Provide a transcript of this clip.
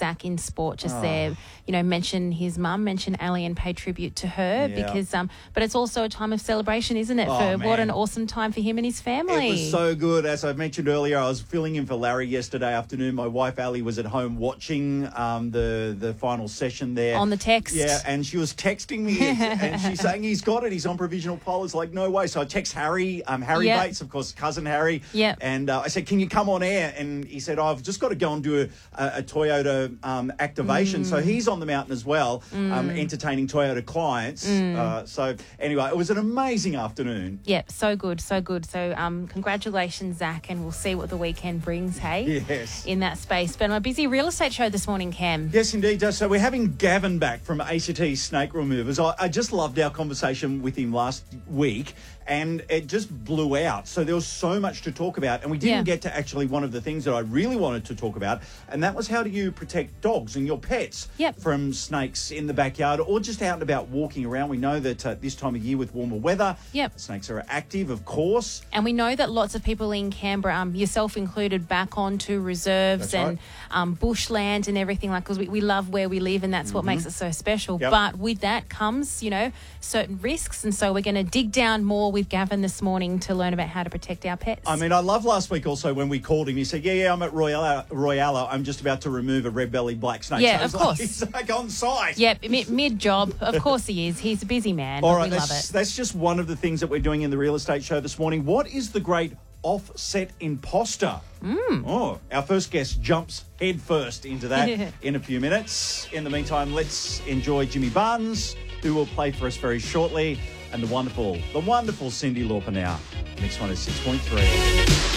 Zach in sport just there, mention his mum, mention Ali and pay tribute to her because, but it's also a time of celebration, isn't it? What an awesome time for him and his family. It was so good. As I mentioned earlier, I was filling in for Larry yesterday afternoon. My wife Ali was at home watching the final session there. On the text. Yeah, and she was texting me and she's saying he's got it. He's on provisional poll. It's like, no way. So I text Harry, Bates, of course, cousin Harry. Yep. And I said, can you come on air? And he said, I've just got to go and do a Toyota activation. So he's on the mountain as well, entertaining Toyota clients. So anyway, it was an amazing afternoon. Yep, so good, so good. So congratulations, Zach, and we'll see what the weekend brings, hey? Yes. In that space. But a busy real estate show this morning, Cam. Yes, indeed. So we're having Gavin back from ACT Snake Removers. I just loved our conversation with him last week, and it just blew out. So there was so much to talk about, and we didn't get to actually one of the things that I really wanted to talk about, and that was how do you protect dogs and your pets from snakes in the backyard or just out and about walking around. We know that this time of year with warmer weather, snakes are active, of course. And we know that lots of people in Canberra, yourself included, back onto reserves and bushland and everything, like, because we love where we live, and that's what makes it so special. But with that comes, certain risks, and so we're going to dig down more with Gavin this morning to learn about how to protect our pets. I mean, I love last week also when we called him. He said, I'm at Royala. I'm just about to remove a red-bellied black snake. Yeah, so of course. He's like on site. Yep, mid-job. Of course he is. He's a busy man. All right, we love it. That's just one of the things that we're doing in the real estate show this morning. What is the great offset imposter? Our first guest jumps head first into that in a few minutes. In the meantime, let's enjoy Jimmy Barnes, who will play for us very shortly, and the wonderful Cyndi Lauper now. Mix 106.3.